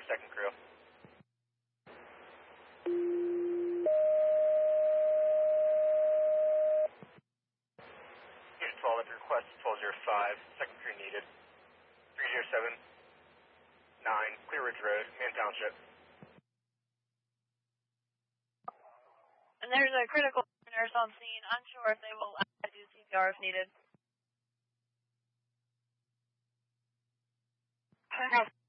for second crew. Unit 12 at the request 1205, second crew needed. 307 9, Clear Ridge Road, Man Township. And there's a critical nurse on scene. Unsure if they will do CPR if needed.